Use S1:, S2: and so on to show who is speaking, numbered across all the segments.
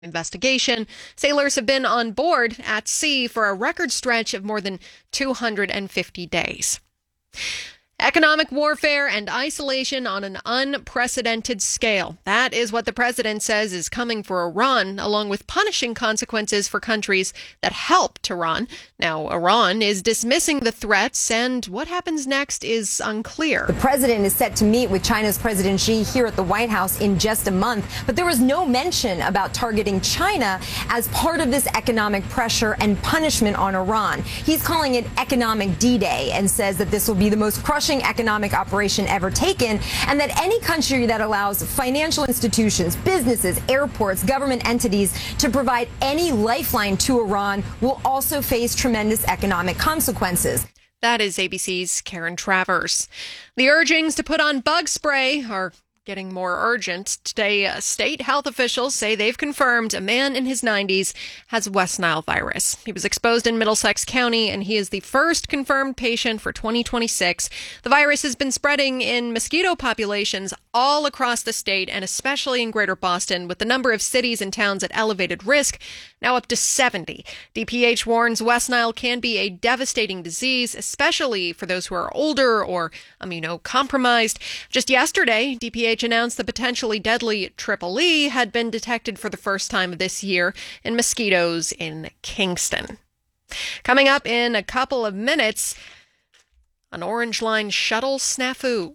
S1: Investigation. Sailors have been on board at sea for a record stretch of more than 250 days. Economic warfare and isolation on an unprecedented scale. That is what the president says is coming for Iran, along with punishing consequences for countries that helped Iran. Now, Iran is dismissing the threats, and what happens next is unclear.
S2: The president is set to meet with China's President Xi here at the White House in just a month, but there was no mention about targeting China as part of this economic pressure and punishment on Iran. He's calling it economic D-Day and says that this will be the most crushing economic operation ever taken, and that any country that allows financial institutions, businesses, airports, government entities to provide any lifeline to Iran will also face tremendous economic consequences.
S1: That is ABC's Karen Travers. The urgings to put on bug spray are getting more urgent. Today, state health officials say they've confirmed a man in his 90s has West Nile virus. He was exposed in Middlesex County, and he is the first confirmed patient for 2026. The virus has been spreading in mosquito populations all across the state, and especially in Greater Boston, with the number of cities and towns at elevated risk now up to 70. DPH warns West Nile can be a devastating disease, especially for those who are older or immunocompromised. Just yesterday, DPH announced the potentially deadly Triple E had been detected for the first time this year in mosquitoes in Kingston. Coming up in a couple of minutes, an Orange Line shuttle snafu.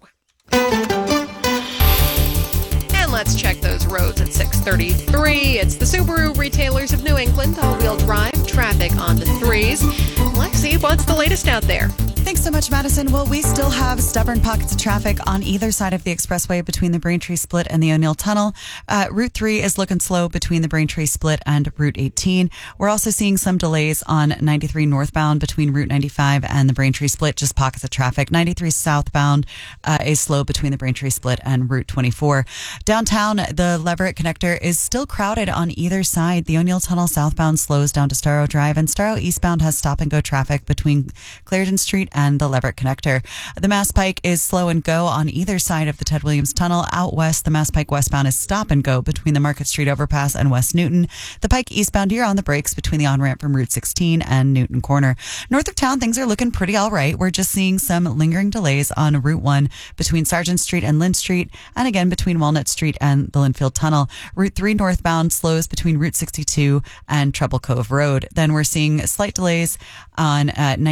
S1: And let's check those roads at 6:33. It's the Subaru Retailers of New England all-wheel drive traffic on the threes. Lexi, what's the latest out there?
S3: Thanks so much, Madison. Well, we still have stubborn pockets of traffic on either side of the expressway between the Braintree Split and the O'Neill Tunnel. Route 3 is looking slow between the Braintree Split and Route 18. We're also seeing some delays on 93 northbound between Route 95 and the Braintree Split, just pockets of traffic. 93 southbound is slow between the Braintree Split and Route 24. Downtown, the Leverett Connector is still crowded on either side. The O'Neill Tunnel southbound slows down to Starrow Drive, and Starrow eastbound has stop-and-go traffic between Clarendon Street and the Leverett Connector. The Mass Pike is slow and go on either side of the Ted Williams Tunnel. Out west, the Mass Pike westbound is stop and go between the Market Street overpass and West Newton. The Pike eastbound, you're on the brakes between the on-ramp from Route 16 and Newton Corner. North of town, things are looking pretty all right. We're just seeing some lingering delays on Route 1 between Sargent Street and Lynn Street, and again between Walnut Street and the Linfield Tunnel. Route 3 northbound slows between Route 62 and Treble Cove Road. Then we're seeing slight delays on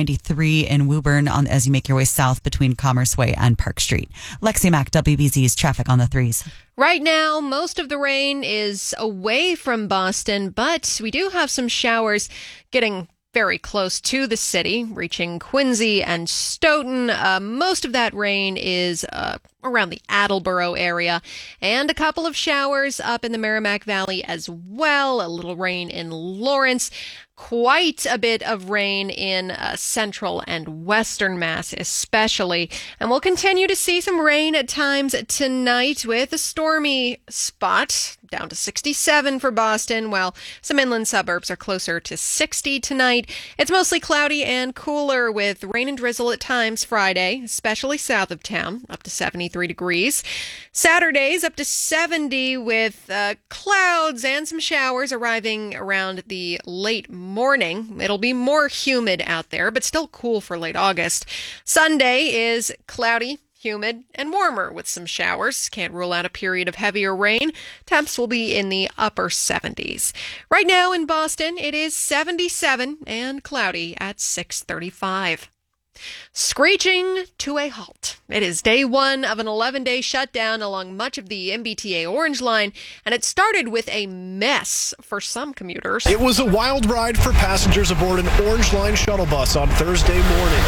S3: 93 in Woburn as you make your way south between Commerce Way and Park Street. Lexi Mack, WBZ's traffic on the threes.
S1: Right now, most of the rain is away from Boston, but we do have some showers getting very close to the city, reaching Quincy and Stoughton. Most of that rain is around the Attleboro area, and a couple of showers up in the Merrimack Valley as well. A little rain in Lawrence. Quite a bit of rain in central and western Mass especially. And we'll continue to see some rain at times tonight with a stormy spot down to 67 for Boston, while some inland suburbs are closer to 60 tonight. It's mostly cloudy and cooler with rain and drizzle at times Friday, especially south of town, up to 73 degrees. Saturday's up to 70 with clouds and some showers arriving around the late morning. It'll be more humid out there, but still cool for late August. Sunday is cloudy, humid, and warmer with some showers. Can't rule out a period of heavier rain. Temps will be in the upper 70s. Right now in Boston, it is 77 and cloudy at 6:35. Screeching to a halt. It is day one of an 11-day shutdown along much of the MBTA Orange Line, and it started with a mess for some commuters.
S4: It was a wild ride for passengers aboard an Orange Line shuttle bus on Thursday morning.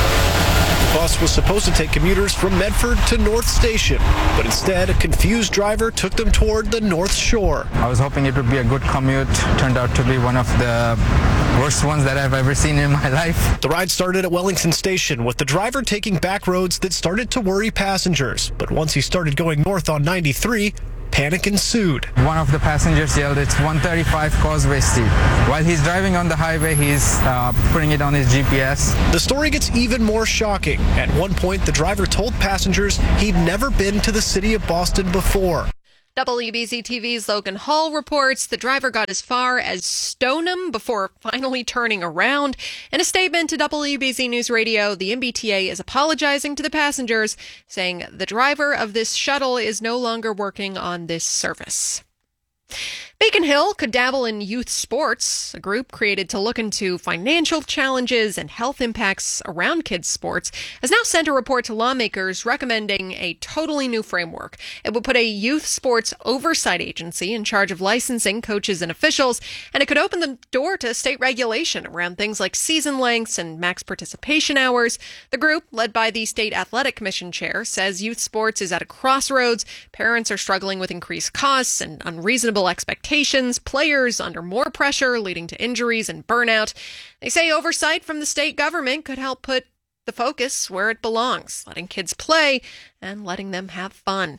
S4: The bus was supposed to take commuters from Medford to North Station, but instead a confused driver took them toward the North Shore.
S5: I was hoping it would be a good commute. Turned out to be one of the worst ones that I've ever seen in my life.
S4: The ride started at Wellington Station with the driver taking back roads that started to worry passengers. But once he started going north on 93, panic ensued.
S5: One of the passengers yelled, "It's 135 Causeway Street." While he's driving on the highway, he's putting it on his GPS.
S4: The story gets even more shocking. At one point, the driver told passengers he'd never been to the city of Boston before.
S1: WBZ TV's Logan Hall reports the driver got as far as Stoneham before finally turning around. In a statement to WBZ News Radio, the MBTA is apologizing to the passengers, saying the driver of this shuttle is no longer working on this service. Beacon Hill could dabble in youth sports. A group created to look into financial challenges and health impacts around kids' sports has now sent a report to lawmakers recommending a totally new framework. It would put a youth sports oversight agency in charge of licensing coaches and officials, and it could open the door to state regulation around things like season lengths and max participation hours. The group, led by the State Athletic Commission chair, says youth sports is at a crossroads. Parents are struggling with increased costs and unreasonable expectations. Players under more pressure, leading to injuries and burnout. They say oversight from the state government could help put the focus where it belongs, letting kids play and letting them have fun.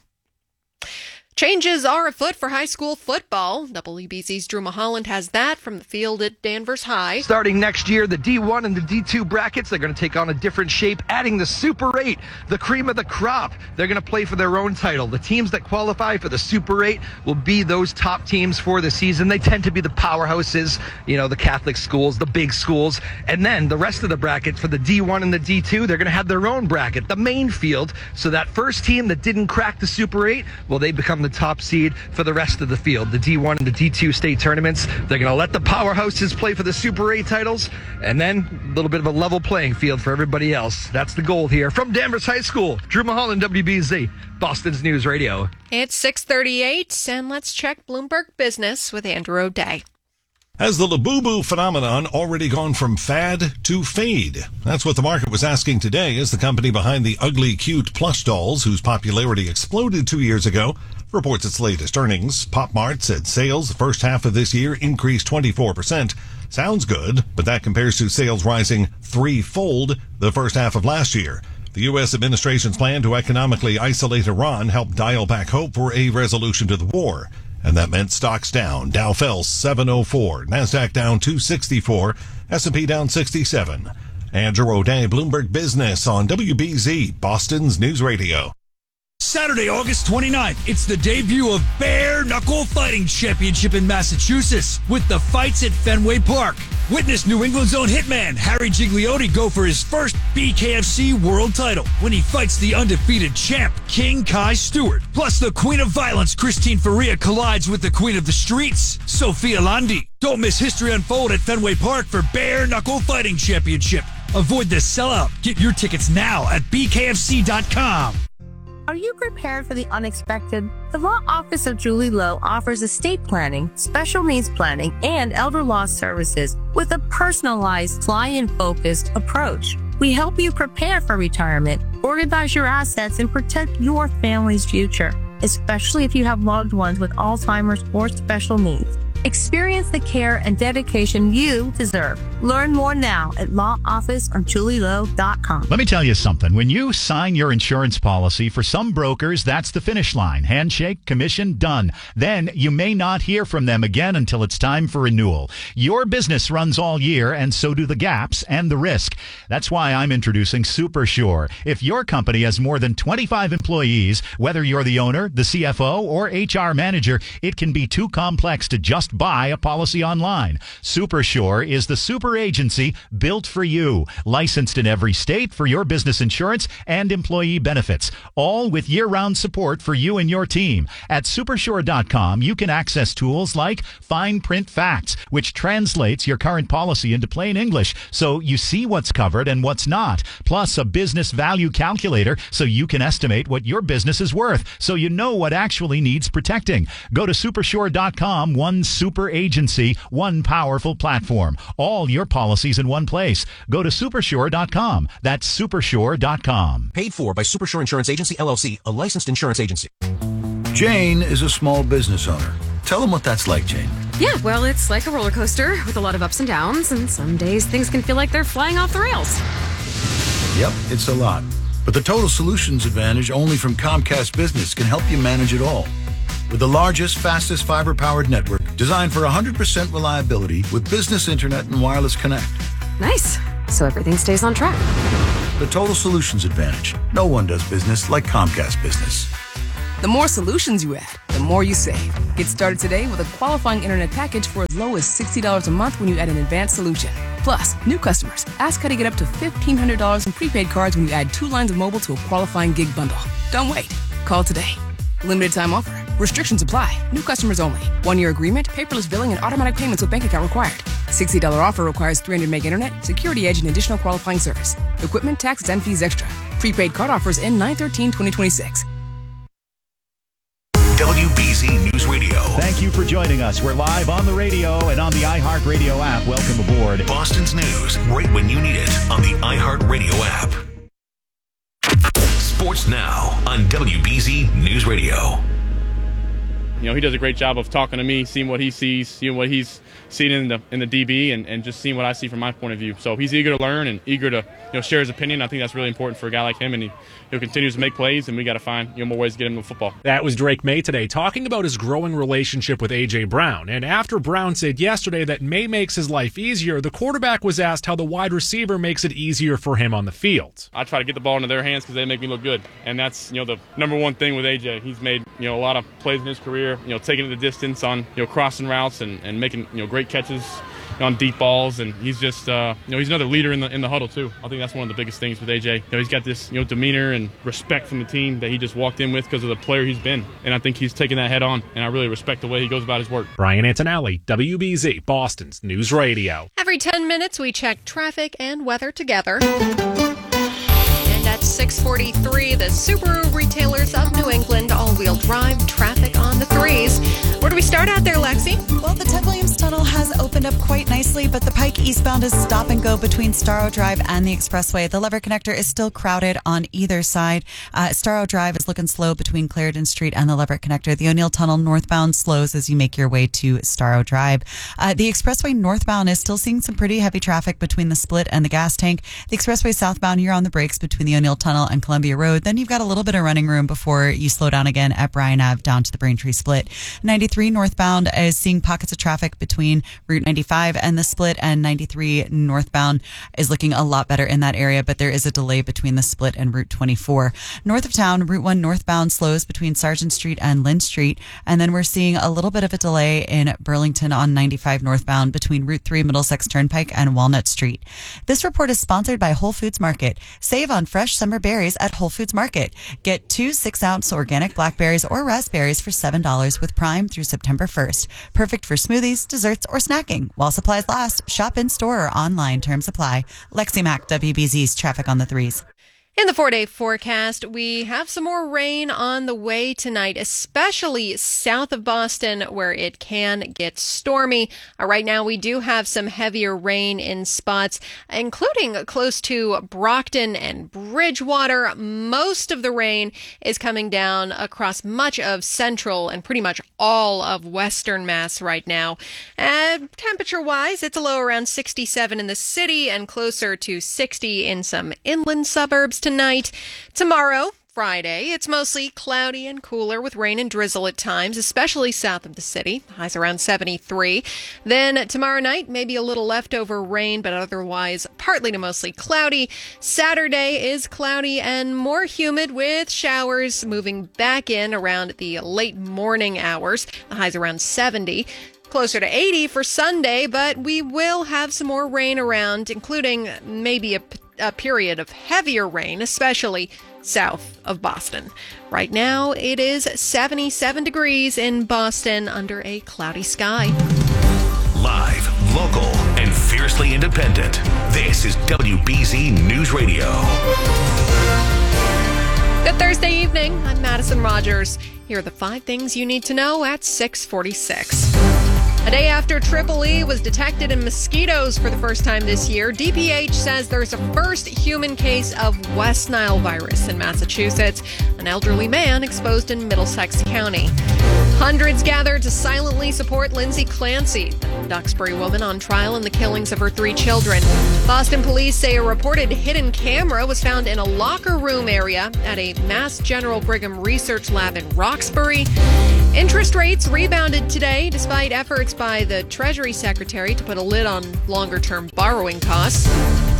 S1: Changes are afoot for high school football. WBZ's Drew Mulholland has that from the field at Danvers High.
S6: Starting next year, the D1 and the D2 brackets are going to take on a different shape, adding the Super 8, the cream of the crop. They're going to play for their own title. The teams that qualify for the Super 8 will be those top teams for the season. They tend to be the powerhouses, the Catholic schools, the big schools. And then the rest of the brackets for the D1 and the D2, they're going to have their own bracket, the main field. So that first team that didn't crack the Super 8, well, they become the top seed for the rest of the field. The D1 and the D2 state tournaments, they're going to let the powerhouses play for the Super 8 titles, and then a little bit of a level playing field for everybody else. That's the goal here. From Danvers High School, Drew Mulholland, WBZ, Boston's News Radio.
S1: It's 6:38, and let's check Bloomberg Business with Andrew O'Day.
S7: Has the Labubu phenomenon already gone from fad to fade? That's what the market was asking today as the company behind the ugly, cute plush dolls, whose popularity exploded 2 years ago, reports its latest earnings. Pop Mart said sales the first half of this year increased 24%. Sounds good, but that compares to sales rising threefold the first half of last year. The U.S. administration's plan to economically isolate Iran helped dial back hope for a resolution to the war. And that meant stocks down. Dow fell 704, NASDAQ down 264, S&P down 67. Andrew O'Day, Bloomberg Business on WBZ, Boston's News Radio.
S8: Saturday, August 29th, it's the debut of Bare Knuckle Fighting Championship in Massachusetts with the fights at Fenway Park. Witness New England's own hitman Harry Gigliotti go for his first BKFC world title when he fights the undefeated champ King Kai Stewart. Plus, the Queen of Violence Christine Faria collides with the Queen of the Streets, Sophia Landi. Don't miss history unfold at Fenway Park for Bare Knuckle Fighting Championship. Avoid the sellout. Get your tickets now at bkfc.com.
S9: Are you prepared for the unexpected? The Law Office of Julie Lowe offers estate planning, special needs planning, and elder law services with a personalized, client-focused approach. We help you prepare for retirement, organize your assets, and protect your family's future, especially if you have loved ones with Alzheimer's or special needs. Experience the care and dedication you deserve. Learn more now at lawofficeofjulielowe.com.
S10: Let me tell you something. When you sign your insurance policy, for some brokers, that's the finish line. Handshake, commission, done. Then you may not hear from them again until it's time for renewal. Your business runs all year, and so do the gaps and the risk. That's why I'm introducing SuperSure. If your company has more than 25 employees, whether you're the owner, the CFO, or HR manager, it can be too complex to just buy a policy online. SuperSure is the super agency built for you, licensed in every state for your business insurance and employee benefits, all with year-round support for you and your team. At Supersure.com, you can access tools like Fine Print Facts, which translates your current policy into plain English so you see what's covered and what's not, plus a business value calculator so you can estimate what your business is worth so you know what actually needs protecting. Go to Supersure.com, one super agency, one powerful platform. All your policies in one place. Go to Supersure.com. That's Supersure.com.
S11: Paid for by Supersure Insurance Agency, LLC, a licensed insurance agency.
S12: Jane is a small business owner. Tell them what that's like, Jane.
S13: Yeah, well, it's like a roller coaster with a lot of ups and downs, and some days things can feel like they're flying off the rails.
S12: Yep, it's a lot. But the Total Solutions Advantage only from Comcast Business can help you manage it all. With the largest, fastest fiber-powered network designed for 100% reliability with business internet and wireless connect.
S13: Nice. So everything stays on track.
S12: The Total Solutions Advantage. No one does business like Comcast Business.
S14: The more solutions you add, the the more you save. Get started today with a qualifying internet package for as low as $60 a month when you add an advanced solution. Plus, new customers, ask how to get up to $1,500 in prepaid cards when you add 2 lines of mobile to a qualifying gig bundle. Don't wait. Call today. Limited time offer. Restrictions apply. New customers only. 1-year agreement, paperless billing, and automatic payments with bank account required. $60 offer requires 300 meg internet, security edge, and additional qualifying service. Equipment, taxes, and fees extra. Prepaid card offers end 9/13/2026.
S10: WBZ News Radio. Thank you for joining us. We're live on the radio and on the iHeartRadio app. Welcome aboard. Boston's news, right when you need it, on the iHeartRadio app. Sports Now on WBZ News Radio.
S15: You know, he does a great job of talking to me, seeing what he sees, seeing what he's seen in the DB, and just seeing what I see from my point of view. So he's eager to learn and eager to share his opinion. I think that's really important for a guy like him, and he'll continue to make plays, and we got to find more ways to get him to football.
S16: That was Drake May today talking about his growing relationship with A.J. Brown. And after Brown said yesterday that May makes his life easier, the quarterback was asked how the wide receiver makes it easier for him on the field.
S15: I try to get the ball into their hands because they make me look good, and that's the number one thing with A.J. He's made a lot of plays in his career, taking it the distance on crossing routes and making great catches on deep balls, and he's just he's another leader in the huddle too. I think that's one of the biggest things with AJ. He's got this demeanor and respect from the team that he just walked in with because of the player he's been, and I think he's taken that head on, and I really respect the way he goes about his work.
S16: Brian Antonelli, WBZ, Boston's News Radio.
S1: Every 10 minutes we check traffic and weather together. At 6:43, the Subaru retailers of New England all-wheel drive traffic on the 3s. Where do we start out there, Lexi?
S3: Well, the Ted Williams Tunnel has opened up quite nicely, but the Pike eastbound is stop and go between Starro Drive and the Expressway. The Lever Connector is still crowded on either side. Starro Drive is looking slow between Clarendon Street and the Lever Connector. The O'Neill Tunnel northbound slows as you make your way to Starro Drive. The Expressway northbound is still seeing some pretty heavy traffic between the Split and the gas tank. The Expressway southbound, you're on the brakes between the O'Neill Tunnel and Columbia Road. Then you've got a little bit of running room before you slow down again at Bryan Ave down to the Braintree Split. 93 northbound is seeing pockets of traffic between Route 95 and the Split, and 93 northbound is looking a lot better in that area, but there is a delay between the Split and Route 24. North of town, Route 1 northbound slows between Sargent Street and Lynn Street, and then we're seeing a little bit of a delay in Burlington on 95 northbound between Route 3 Middlesex Turnpike and Walnut Street. This report is sponsored by Whole Foods Market. Save on fresh summer berries at Whole Foods Market. Get 2 6-ounce organic blackberries or raspberries for $7 with Prime through September 1st. Perfect for smoothies, desserts, or snacking. While supplies last, shop in store or online. Terms apply. Lexi Mack, WBZ's traffic on the 3s.
S1: In the 4-day forecast, we have some more rain on the way tonight, especially south of Boston, where it can get stormy. Right now, we do have some heavier rain in spots, including close to Brockton and Bridgewater. Most of the rain is coming down across much of central and pretty much all of western Mass right now. Temperature-wise, it's a low around 67 in the city and closer to 60 in some inland suburbs tonight. Tomorrow, Friday, it's mostly cloudy and cooler with rain and drizzle at times, especially south of the city. Highs around 73. Then tomorrow night, maybe a little leftover rain, but otherwise partly to mostly cloudy. Saturday is cloudy and more humid with showers moving back in around the late morning hours. The highs around 70. Closer to 80 for Sunday, but we will have some more rain around, including maybe a period of heavier rain, especially south of Boston. Right now, it is 77 degrees in Boston under a cloudy sky.
S10: Live, local, and fiercely independent. This is WBZ News Radio.
S1: Good Thursday evening. I'm Madison Rogers. Here are the 5 things you need to know at 6:46. A day after Triple E was detected in mosquitoes for the first time this year, DPH says there's a first human case of West Nile virus in Massachusetts, an elderly man exposed in Middlesex County. Hundreds gathered to silently support Lindsay Clancy, the Duxbury woman on trial in the killings of her 3 children. Boston police say a reported hidden camera was found in a locker room area at a Mass General Brigham research lab in Roxbury. Interest rates rebounded today despite efforts by the Treasury Secretary to put a lid on longer-term borrowing costs.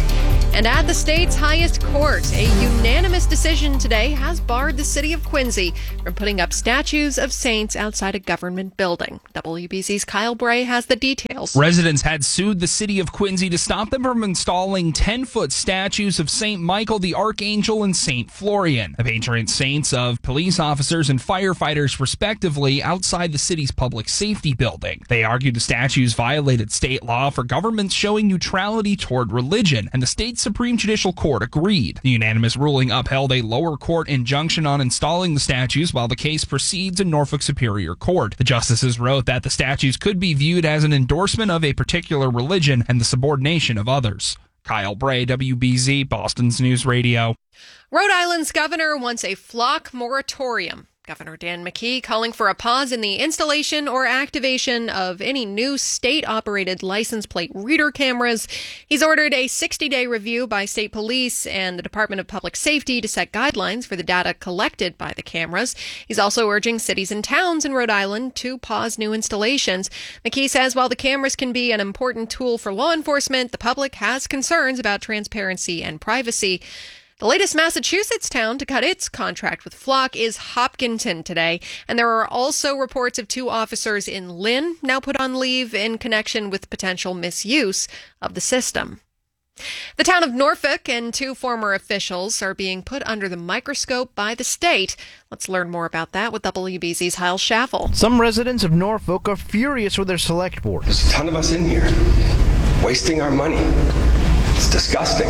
S1: And at the state's highest court, a unanimous decision today has barred the city of Quincy from putting up statues of saints outside a government building. WBZ's Kyle Bray has the details.
S17: Residents had sued the city of Quincy to stop them from installing 10-foot statues of St. Michael the Archangel and St. Florian, the patron saints of police officers and firefighters, respectively, outside the city's public safety building. They argued the statues violated state law for governments showing neutrality toward religion, and the state's Supreme Judicial Court agreed. The unanimous ruling upheld a lower court injunction on installing the statues while the case proceeds in Norfolk Superior Court. The justices wrote that the statues could be viewed as an endorsement of a particular religion and the subordination of others. Kyle Bray, WBZ, Boston's News Radio.
S1: Rhode Island's governor wants a flock moratorium. Governor Dan McKee calling for a pause in the installation or activation of any new state-operated license plate reader cameras. He's ordered a 60-day review by state police and the Department of Public Safety to set guidelines for the data collected by the cameras. He's also urging cities and towns in Rhode Island to pause new installations. McKee says while the cameras can be an important tool for law enforcement, the public has concerns about transparency and privacy. The latest Massachusetts town to cut its contract with Flock is Hopkinton today, and there are also reports of 2 officers in Lynn now put on leave in connection with potential misuse of the system. The town of Norfolk and 2 former officials are being put under the microscope by the state. Let's learn more about that with WBZ's Hyle Schaffel.
S18: Some residents of Norfolk are furious with their select board.
S19: There's a ton of us in here, wasting our money. It's disgusting.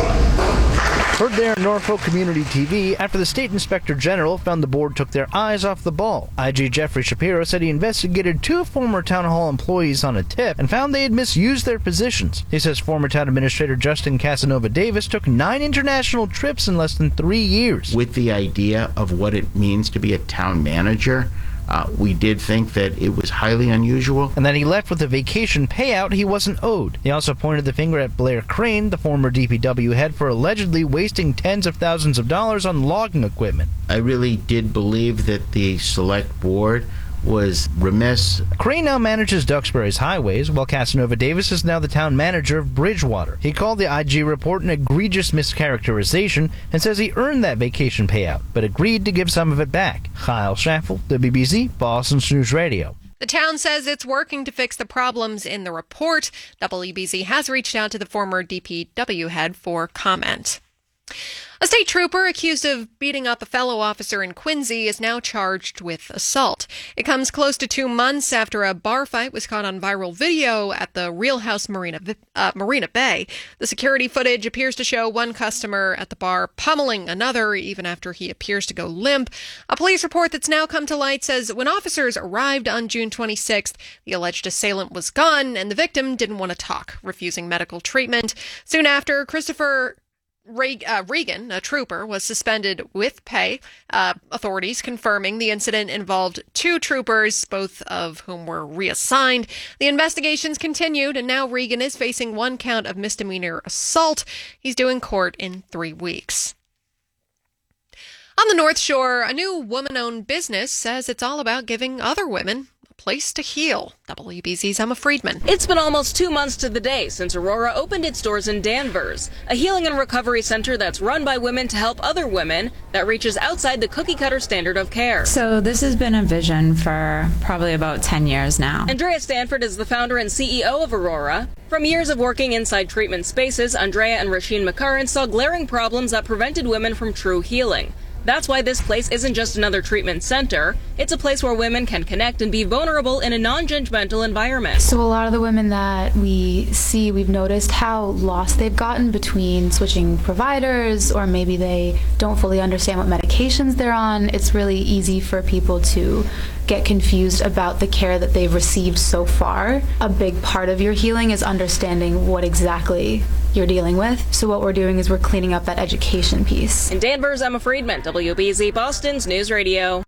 S18: Heard there on Norfolk Community TV after the state inspector general found the board took their eyes off the ball. IG Jeffrey Shapiro said he investigated 2 former town hall employees on a tip and found they had misused their positions. He says former town administrator Justin Casanova Davis took 9 international trips in less than 3 years.
S20: With the idea of what it means to be a town manager, we did think that it was highly unusual.
S18: And that he left with a vacation payout he wasn't owed. He also pointed the finger at Blair Crane, the former DPW head, for allegedly wasting tens of thousands of dollars on logging equipment.
S20: I really did believe that the select board was remiss.
S18: Crane now manages Duxbury's highways, while Casanova Davis is now the town manager of Bridgewater. He called the IG report an egregious mischaracterization and says he earned that vacation payout, but agreed to give some of it back. Kyle Schaffel, WBZ, Boston's News Radio.
S1: The town says it's working to fix the problems in the report. WBZ has reached out to the former DPW head for comment. A state trooper accused of beating up a fellow officer in Quincy is now charged with assault. It comes close to 2 months after a bar fight was caught on viral video at the Real House Marina Bay. The security footage appears to show one customer at the bar pummeling another even after he appears to go limp. A police report that's now come to light says when officers arrived on June 26th, the alleged assailant was gone and the victim didn't want to talk, refusing medical treatment. Soon after, Christopher Regan, a trooper, was suspended with pay. Authorities confirming the incident involved 2 troopers, both of whom were reassigned. The investigations continued, and now Regan is facing 1 count of misdemeanor assault. He's due in court in 3 weeks. On the North Shore, a new woman-owned business says it's all about giving other women place to heal. WBZ's Emma Friedman.
S21: It's been almost 2 months to the day since Aurora opened its doors in Danvers, a healing and recovery center that's run by women to help other women that reaches outside the cookie-cutter standard of care.
S22: So this has been a vision for probably about 10 years now.
S21: Andrea Stanford is the founder and CEO of Aurora. From years of working inside treatment spaces, Andrea and Rasheen McCurran saw glaring problems that prevented women from true healing. That's why this place isn't just another treatment center. It's a place where women can connect and be vulnerable in a non-judgmental environment.
S22: So a lot of the women that we see, we've noticed how lost they've gotten between switching providers, or maybe they don't fully understand what medications they're on. It's really easy for people to get confused about the care that they've received so far. A big part of your healing is understanding what exactly you're dealing with. So what we're doing is we're cleaning up that education piece.
S21: In Danvers, Emma Friedman, WBZ Boston's News Radio.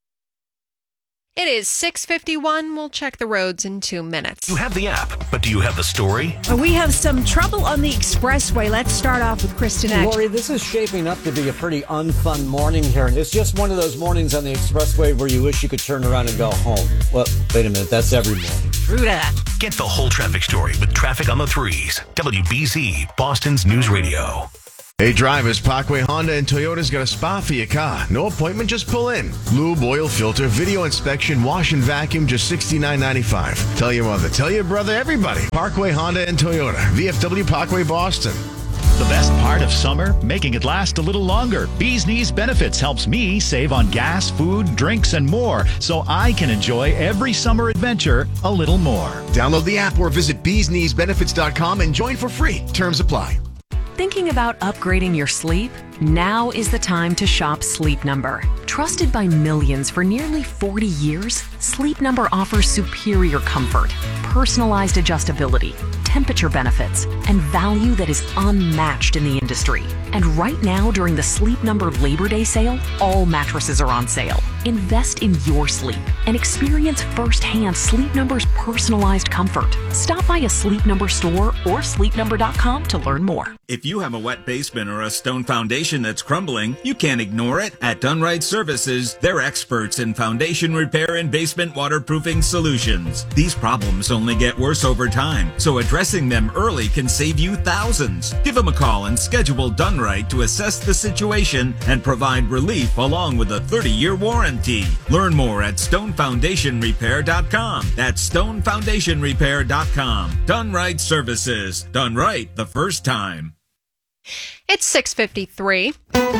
S1: It is 6:51. We'll check the roads in 2 minutes.
S11: You have the app, but do you have the story?
S23: We have some trouble on the expressway. Let's start off with Kristen Act.
S24: Lori, this is shaping up to be a pretty unfun morning here. It's just one of those mornings on the expressway where you wish you could turn around and go home. Well, wait a minute. That's every morning.
S2: True that.
S11: Get the whole traffic story with Traffic on the Threes. WBZ, Boston's News Radio.
S4: Hey drivers, Parkway Honda and Toyota's got a spot for your car. No appointment, just pull in. Lube, oil filter, video inspection, wash and vacuum, just $69.95. Tell your mother, tell your brother, everybody. Parkway Honda and Toyota, VFW Parkway, Boston.
S10: The best part of summer, making it last a little longer. Bees Knees Benefits helps me save on gas, food, drinks, and more, so I can enjoy every summer adventure a little more.
S4: Download the app or visit beeskneesbenefits.com and join for free. Terms apply.
S5: Thinking about upgrading your sleep? Now is the time to shop Sleep Number. Trusted by millions for nearly 40 years, Sleep Number offers superior comfort, personalized adjustability, temperature benefits, and value that is unmatched in the industry. And right now, during the Sleep Number Labor Day sale, all mattresses are on sale. Invest in your sleep and experience firsthand Sleep Number's personalized comfort. Stop by a Sleep Number store or sleepnumber.com to learn more.
S6: If you have a wet basement or a stone foundation that's crumbling, you can't ignore it. At Dunright Services, they're experts in foundation repair and basement waterproofing solutions. These problems only get worse over time, so addressing them early can save you thousands. Give them a call and schedule Dunright to assess the situation and provide relief along with a 30-year warranty. Learn more at stonefoundationrepair.com. That's stonefoundationrepair.com. Dunright Services. Done right the first time.
S1: It's 6:53.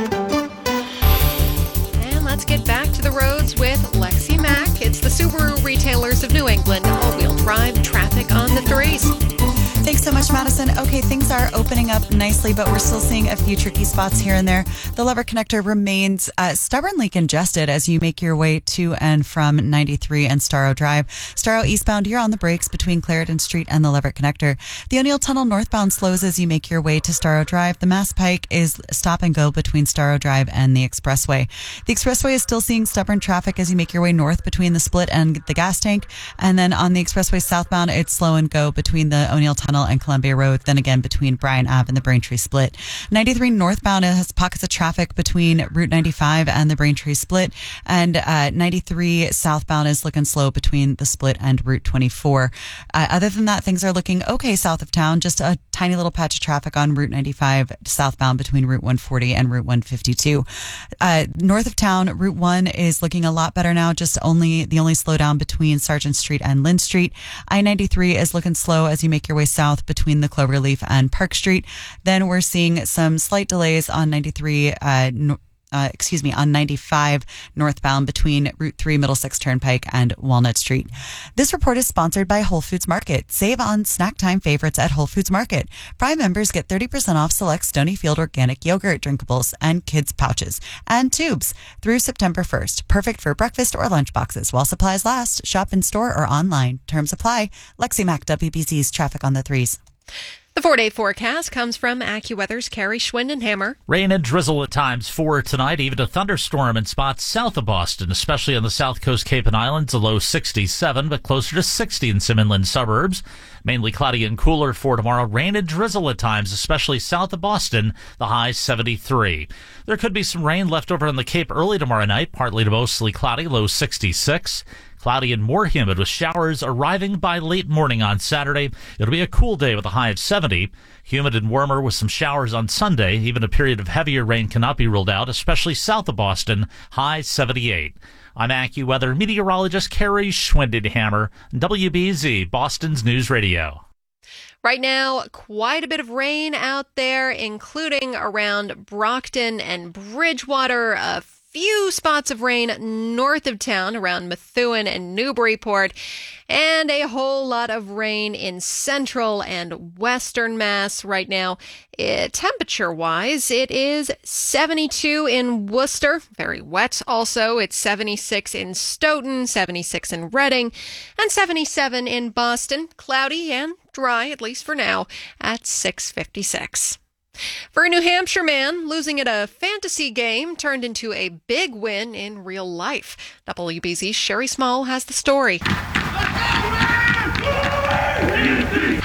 S1: And let's get back to the roads with Lexi Mack. It's the Subaru Retailers of New England all-wheel drive traffic on the threes.
S3: Thanks so much, Madison. Okay, things are opening up nicely, but we're still seeing a few tricky spots here and there. The Lever Connector remains stubbornly congested as you make your way to and from 93 and Starrow Drive. Starrow eastbound, you're on the brakes between Clarendon Street and the Lever Connector. The O'Neill Tunnel northbound slows as you make your way to Starrow Drive. The Mass Pike is stop and go between Starrow Drive and the Expressway. The Expressway is still seeing stubborn traffic as you make your way north between the Split and the gas tank. And then on the Expressway southbound, it's slow and go between the O'Neill Tunnel and Columbia Road, then again between Bryant Ave and the Braintree Split. 93 northbound has pockets of traffic between Route 95 and the Braintree Split, and 93 southbound is looking slow between the Split and Route 24. Other than that, things are looking okay south of town. Just a tiny little patch of traffic on Route 95 southbound between Route 140 and Route 152. North of town, Route 1 is looking a lot better now, just the only slowdown between Sargent Street and Lynn Street. I-93 is looking slow as you make your way south between the Cloverleaf and Park Street. Then we're seeing some slight delays on 95 northbound between Route 3 Middlesex Turnpike and Walnut Street. This report is sponsored by Whole Foods Market. Save on snack time favorites at Whole Foods Market. Prime members get 30% off select Stonyfield organic yogurt drinkables and kids pouches and tubes through September 1st. Perfect for breakfast or lunch boxes. While supplies last, shop in store or online. Terms apply. Lexi Mack, WBZ's Traffic on the Threes.
S1: The 4-day forecast comes from AccuWeather's Carrie Schwindenhammer.
S25: Rain and drizzle at times for tonight, even a thunderstorm in spots south of Boston, especially on the south coast Cape and Islands, a low 67, but closer to 60 in some inland suburbs. Mainly cloudy and cooler for tomorrow. Rain and drizzle at times, especially south of Boston, the high 73. There could be some rain left over on the Cape early tomorrow night, partly to mostly cloudy, low 66. Cloudy and more humid with showers arriving by late morning on Saturday. It'll be a cool day with a high of 70. Humid and warmer with some showers on Sunday. Even a period of heavier rain cannot be ruled out, especially south of Boston, high 78. I'm AccuWeather meteorologist Carrie Schwindenhammer, WBZ, Boston's News Radio.
S1: Right now, quite a bit of rain out there, including around Brockton and Bridgewater. A few spots of rain north of town around Methuen and Newburyport, and a whole lot of rain in central and western Mass right now. Temperature-wise, it is 72 in Worcester, very wet also. It's 76 in Stoughton, 76 in Reading, and 77 in Boston. Cloudy and dry, at least for now, at 6:56. For a New Hampshire man, losing at a fantasy game turned into a big win in real life. WBZ's Sherry Small has the story.
S26: How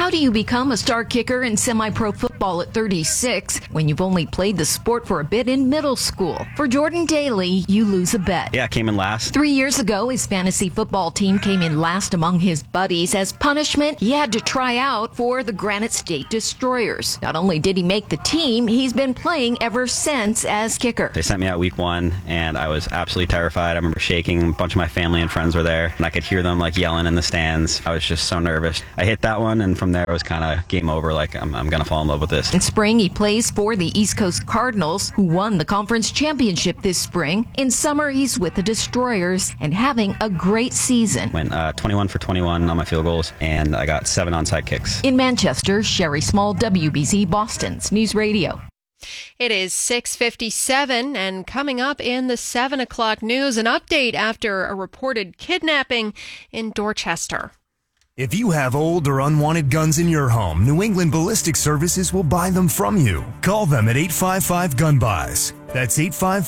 S2: How do you become a star kicker in semi-pro football at 36 when you've only played the sport for a bit in middle school? For Jordan Daly, you lose a bet.
S7: Yeah, I came in last.
S2: 3 years ago, his fantasy football team came in last among his buddies. As punishment, he had to try out for the Granite State Destroyers. Not only did he make the team, he's been playing ever since as kicker.
S7: They sent me out week 1, and I was absolutely terrified. I remember shaking. A bunch of my family and friends were there, and I could hear them yelling in the stands. I was just so nervous. I hit that one, and from there it was kind of game over. I'm going to fall in love with this.
S2: In spring, he plays for the East Coast Cardinals, who won the conference championship this spring. In summer, he's with the Destroyers and having a great season.
S7: Went 21 for 21 on my field goals, and I got 7 onside kicks.
S2: In Manchester, Sherry Small, WBZ Boston's News Radio.
S1: It is 6:57, and coming up in the 7 o'clock news, an update after a reported kidnapping in Dorchester.
S8: If you have old or unwanted guns in your home, New England Ballistic Services will buy them from you. Call them at 855-GUN-BUYS. That's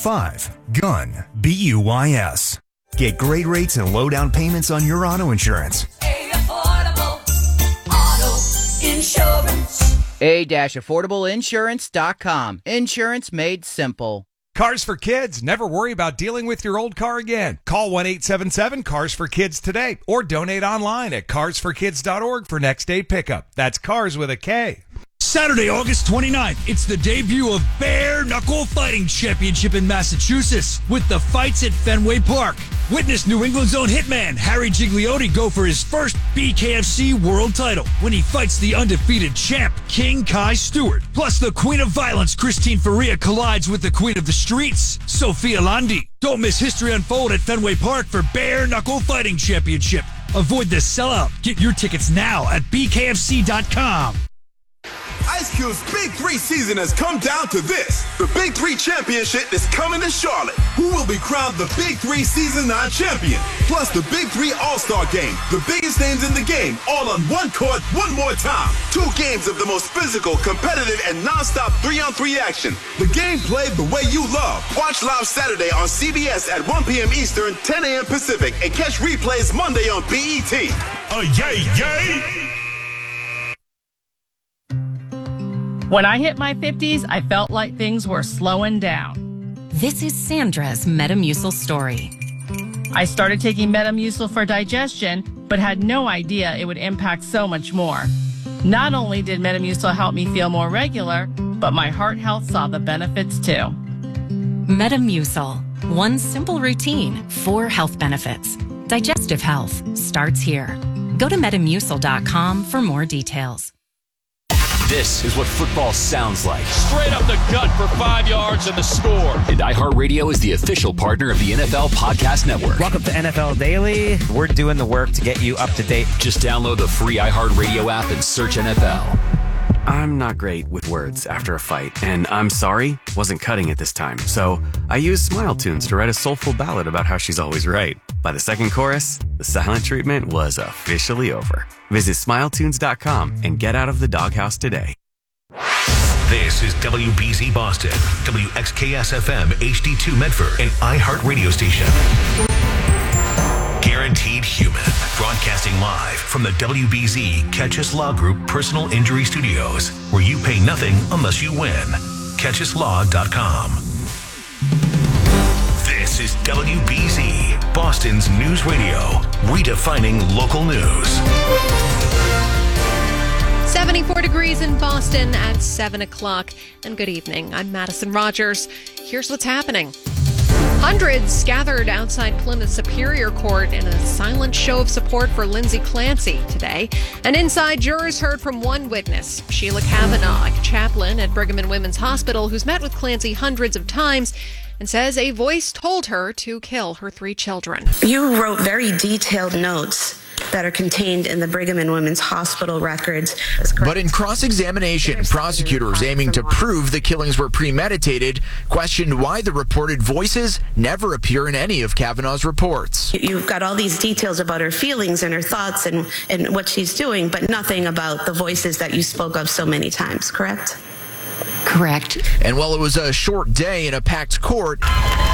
S8: 855-GUN-BUYS. Get great rates and low down payments on your auto insurance.
S9: Affordable Auto Insurance.
S13: A-affordableinsurance.com. Insurance made simple.
S26: Cars for Kids. Never worry about dealing with your old car again. Call 1-877-CARS-FOR-KIDS today or donate online at carsforkids.org for next day pickup. That's cars with a K.
S27: Saturday, August 29th, it's the debut of Bare Knuckle Fighting Championship in Massachusetts with the fights at Fenway Park. Witness New England's own hitman, Harry Gigliotti, go for his first BKFC world title when he fights the undefeated champ, King Kai Stewart. Plus, the Queen of Violence, Christine Faria, collides with the Queen of the Streets, Sophia Landi. Don't miss history unfold at Fenway Park for Bare Knuckle Fighting Championship. Avoid the sellout. Get your tickets now at bkfc.com.
S28: Ice Cube's Big 3 season has come down to this. The Big 3 Championship is coming to Charlotte. Who will be crowned the Big 3 Season 9 champion? Plus the Big 3 All-Star Game. The biggest names in the game, all on one court, one more time. 2 games of the most physical, competitive, and non-stop 3-on-3 action. The game played the way you love. Watch live Saturday on CBS at 1 p.m. Eastern, 10 a.m. Pacific, and catch replays Monday on BET. Yay, yay!
S29: When I hit my 50s, I felt like things were slowing down.
S30: This is Sandra's Metamucil story.
S29: I started taking Metamucil for digestion, but had no idea it would impact so much more. Not only did Metamucil help me feel more regular, but my heart health saw the benefits too.
S30: Metamucil. One simple routine, 4 health benefits. Digestive health starts here. Go to Metamucil.com for more details.
S31: This is what football sounds like.
S32: Straight up the gut for 5 yards and the score.
S31: And iHeartRadio is the official partner of the NFL Podcast Network.
S33: Welcome to NFL Daily. We're doing the work to get you up to date.
S31: Just download the free iHeartRadio app and search NFL.
S34: I'm not great with words after a fight, and I'm sorry, wasn't cutting it this time. So I used Smile Tunes to write a soulful ballad about how she's always right. By the second chorus, the silent treatment was officially over. Visit SmileTunes.com and get out of the doghouse today.
S11: This is WBZ Boston, WXKS-FM HD2 Medford, an iHeart radio station. Guaranteed Human, broadcasting live from the WBZ Catchus Law Group Personal Injury Studios, where you pay nothing unless you win. CatchusLaw.com. This is WBZ, Boston's news radio, redefining local news.
S1: 74 degrees in Boston at 7 o'clock. And good evening. I'm Madison Rogers. Here's what's happening. Hundreds gathered outside Plymouth Superior Court in a silent show of support for Lindsay Clancy today. And inside, jurors heard from one witness, Sheila Kavanaugh, a chaplain at Brigham and Women's Hospital who's met with Clancy hundreds of times and says a voice told her to kill her 3 children.
S35: You wrote very detailed notes that are contained in the Brigham and Women's Hospital records.
S36: But in cross-examination, prosecutors aiming to prove the killings were premeditated questioned why the reported voices never appear in any of Kavanaugh's reports.
S35: You've got all these details about her feelings and her thoughts and what she's doing, but nothing about the voices that you spoke of so many times, correct?
S30: Correct.
S36: And while it was a short day in a packed court,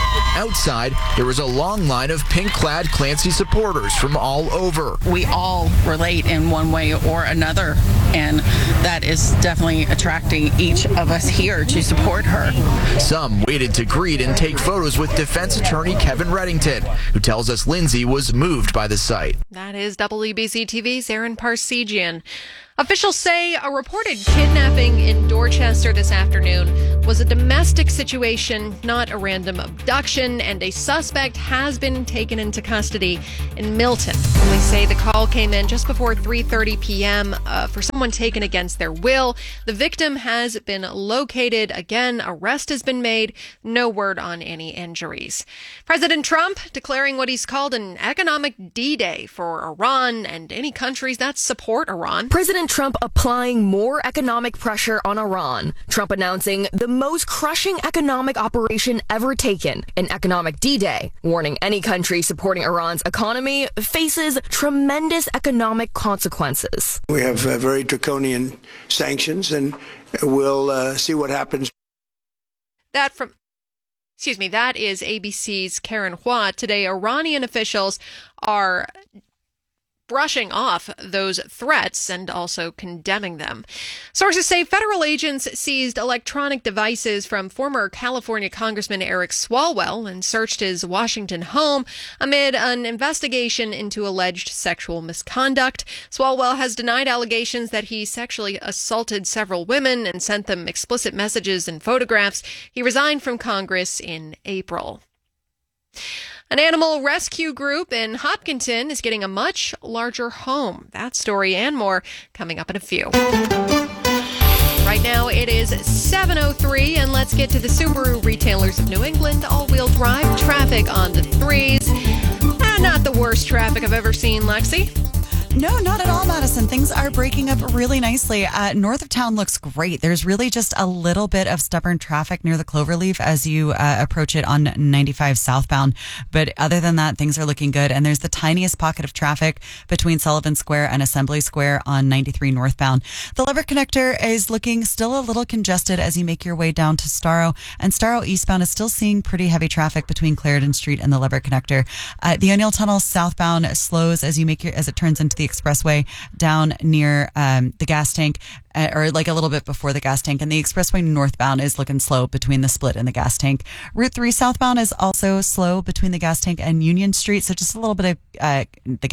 S36: Outside, there was a long line of pink-clad Clancy supporters from all over.
S29: We all relate in one way or another, and that is definitely attracting each of us here to support her.
S36: Some waited to greet and take photos with defense attorney Kevin Reddington, who tells us Lindsay was moved by the sight.
S1: That is WBZ TV's Aaron Parsegian. Officials say a reported kidnapping in Dorchester this afternoon was a domestic situation, not a random abduction, and a suspect has been taken into custody in Milton. Police say the call came in just before 3:30 p.m. For someone taken against their will. The victim has been located. Again, arrest has been made. No word on any injuries. President Trump declaring what he's called an economic D-Day for Iran and any countries that support Iran.
S4: President Trump applying more economic pressure on Iran. Trump announcing the most crushing economic operation ever taken, an economic D-Day, warning any country supporting Iran's economy faces tremendous economic consequences.
S5: We have very draconian sanctions, and we'll see what happens.
S1: That is ABC's Karen Hua. Today, Iranian officials are brushing off those threats and also condemning them. Sources say federal agents seized electronic devices from former California Congressman Eric Swalwell and searched his Washington home amid an investigation into alleged sexual misconduct. Swalwell has denied allegations that he sexually assaulted several women and sent them explicit messages and photographs. He resigned from Congress in April. An animal rescue group in Hopkinton is getting a much larger home. That story and more coming up in a few. Right now it is 7:03, and let's get to the Subaru Retailers of New England all-wheel drive traffic on the threes. Not the worst traffic I've ever seen, Lexi.
S3: No, not at all, Madison. Things are breaking up really nicely. North of town looks great. There's really just a little bit of stubborn traffic near the Cloverleaf as you approach it on 95 southbound. But other than that, things are looking good. And there's the tiniest pocket of traffic between Sullivan Square and Assembly Square on 93 northbound. The Lever Connector is looking still a little congested as you make your way down to Starro. And Starro eastbound is still seeing pretty heavy traffic between Clarendon Street and the Lever Connector. The O'Neill Tunnel southbound slows as it turns into the expressway down near the gas tank, or like a little bit before the gas tank. And the expressway northbound is looking slow between the split and the gas tank. Route 3 southbound is also slow between the gas tank and Union Street. So just a little bit of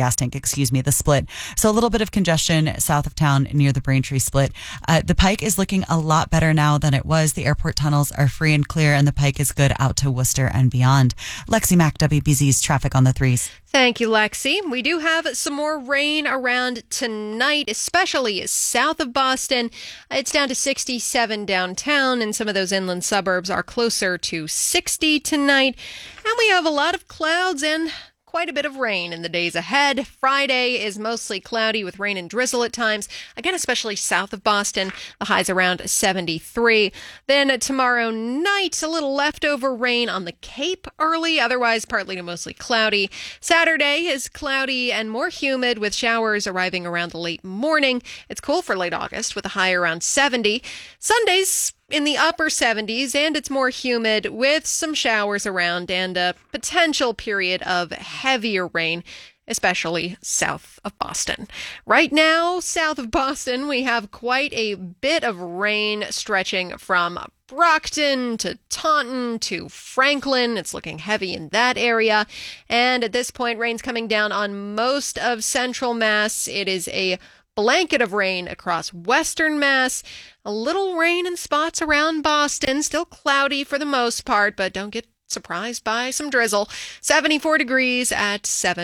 S3: the split. So a little bit of congestion south of town near the Braintree split. The Pike is looking a lot better now than it was. The airport tunnels are free and clear, and the Pike is good out to Worcester and beyond. Lexi Mack, WBZ's traffic on the threes.
S1: Thank you, Lexi. We do have some more rain around tonight, especially south of Boston. It's down to 67 downtown, and some of those inland suburbs are closer to 60 tonight. And we have a lot of clouds and quite a bit of rain in the days ahead. Friday is mostly cloudy with rain and drizzle at times. Again, especially south of Boston, the high's around 73. Then tomorrow night, a little leftover rain on the Cape early, otherwise partly to mostly cloudy. Saturday is cloudy and more humid with showers arriving around the late morning. It's cool for late August with a high around 70. Sunday's in the upper 70s, and it's more humid with some showers around and a potential period of heavier rain, especially south of Boston. Right now, south of Boston, we have quite a bit of rain stretching from Brockton to Taunton to Franklin. It's looking heavy in that area. And at this point, rain's coming down on most of central Mass. It is a blanket of rain across western Mass. A little rain in spots around Boston. Still cloudy for the most part, but don't get surprised by some drizzle. 74 degrees at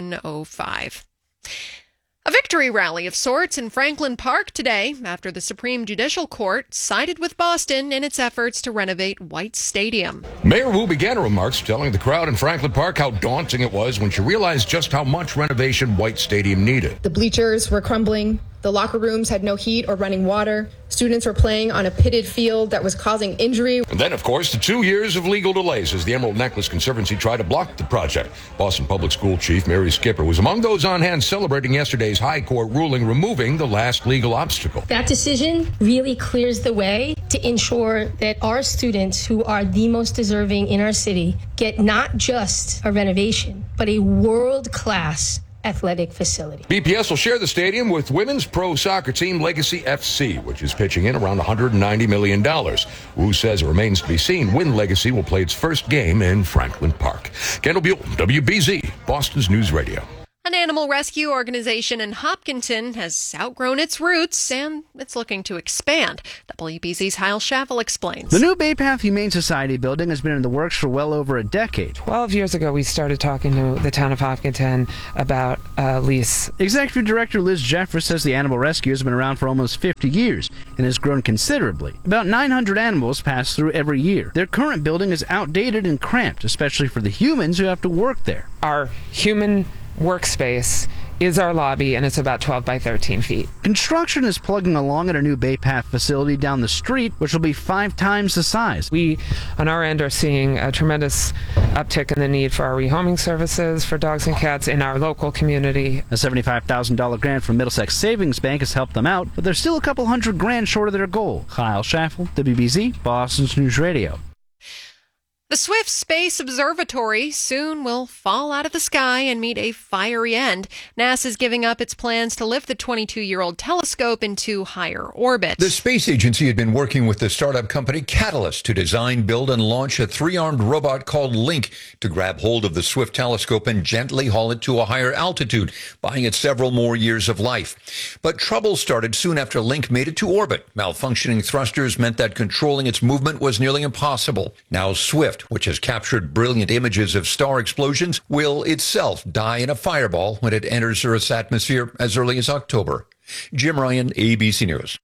S1: 7:05. A victory rally of sorts in Franklin Park today after the Supreme Judicial Court sided with Boston in its efforts to renovate White Stadium.
S6: Mayor Wu began her remarks telling the crowd in Franklin Park how daunting it was when she realized just how much renovation White Stadium needed.
S10: The bleachers were crumbling. The locker rooms had no heat or running water. Students were playing on a pitted field that was causing injury.
S6: And then, of course, the 2 years of legal delays as the Emerald Necklace Conservancy tried to block the project. Boston Public School Chief Mary Skipper was among those on hand celebrating yesterday's high court ruling removing the last legal obstacle.
S12: That decision really clears the way
S10: to ensure that our students, who are the most deserving in our city, get not just a renovation, but a world-class athletic facility.
S6: BPS will share the stadium with women's pro soccer team Legacy FC, which is pitching in around $190 million. Wu says it remains to be seen when Legacy will play its first game in Franklin Park. Kendall Buell, WBZ, Boston's News Radio.
S1: An animal rescue organization in Hopkinton has outgrown its roots and it's looking to expand. WBZ's Hyle Schaffel explains.
S2: The new Bay Path Humane Society building has been in the works for well over a decade.
S7: 12 years ago, we started talking to the town of Hopkinton about a lease.
S2: Executive Director Liz Jeffers says the animal rescue has been around for almost 50 years and has grown considerably. About 900 animals pass through every year. Their current building is outdated and cramped, especially for the humans who have to work there.
S7: Our human workspace is our lobby, and it's about 12 by 13 feet.
S2: Construction is plugging along at a new Bay Path facility down the street, which will be 5 times the size.
S7: We, on our end, are seeing a tremendous uptick in the need for our rehoming services for dogs and cats in our local community.
S2: A $75,000 grant from Middlesex Savings Bank has helped them out, but they're still a couple $100,000 short of their goal. Hyle Schaffel, WBZ, Boston's News Radio.
S1: The Swift Space Observatory soon will fall out of the sky and meet a fiery end. NASA's giving up its plans to lift the 22-year-old telescope into higher orbit.
S8: The space agency had been working with the startup company Catalyst to design, build, and launch a 3-armed robot called Link to grab hold of the Swift telescope and gently haul it to a higher altitude, buying it several more years of life. But trouble started soon after Link made it to orbit. Malfunctioning thrusters meant that controlling its movement was nearly impossible. Now Swift, which has captured brilliant images of star explosions, will itself die in a fireball when it enters Earth's atmosphere as early as October. Jim Ryan, ABC News.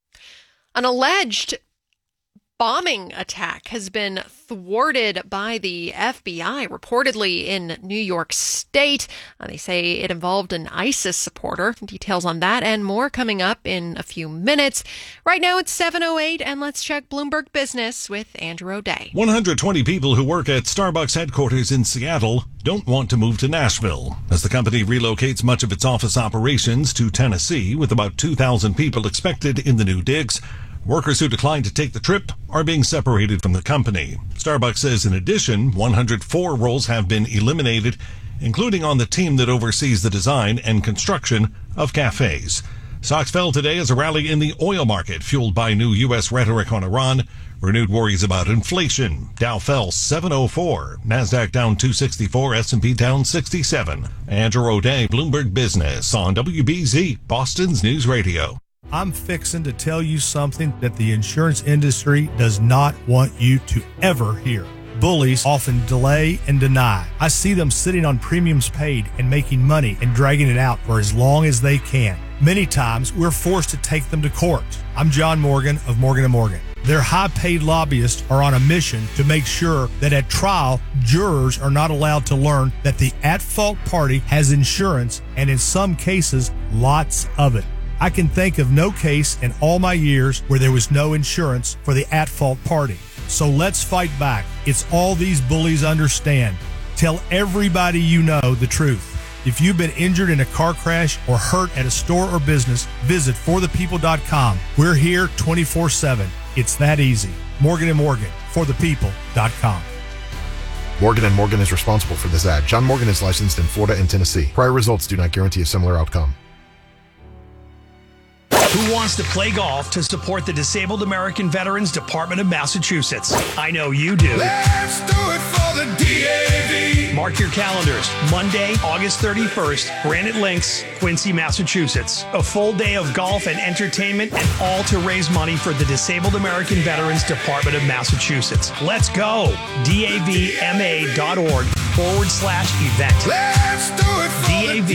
S1: An alleged bombing attack has been thwarted by the FBI, reportedly in New York State. They say it involved an ISIS supporter. Details on that and more coming up in a few minutes. Right now it's 7:08, and let's check Bloomberg Business with Andrew O'Day.
S12: 120 people who work at Starbucks headquarters in Seattle don't want to move to Nashville as the company relocates much of its office operations to Tennessee, with about 2,000 people expected in the new digs. Workers who declined to take the trip are being separated from the company. Starbucks says in addition, 104 roles have been eliminated, including on the team that oversees the design and construction of cafes. Stocks fell today as a rally in the oil market, fueled by new U.S. rhetoric on Iran, renewed worries about inflation. Dow fell 704, NASDAQ down 264, S&P down 67. Andrew O'Day, Bloomberg Business on WBZ, Boston's News Radio.
S14: I'm fixing to tell you something that the insurance industry does not want you to ever hear. Bullies often delay and deny. I see them sitting on premiums paid and making money and dragging it out for as long as they can. Many times, we're forced to take them to court. I'm John Morgan of Morgan & Morgan. Their high-paid lobbyists are on a mission to make sure that at trial, jurors are not allowed to learn that the at-fault party has insurance, and in some cases, lots of it. I can think of no case in all my years where there was no insurance for the at-fault party. So let's fight back. It's all these bullies understand. Tell everybody you know the truth. If you've been injured in a car crash or hurt at a store or business, visit forthepeople.com. We're here 24/7. It's that easy. Morgan & Morgan, forthepeople.com.
S15: Morgan & Morgan is responsible for this ad. John Morgan is licensed in Florida and Tennessee. Prior results do not guarantee a similar outcome.
S27: Who wants to play golf to support the Disabled American Veterans Department of Massachusetts? I know you do.
S16: Let's do it for the DAV.
S27: Mark your calendars. Monday, August 31st, Granite Links, Quincy, Massachusetts. A full day of golf and entertainment, and all to raise money for the Disabled American Veterans Department of Massachusetts. Let's go. DAVMA.org/event.
S16: Let's do it for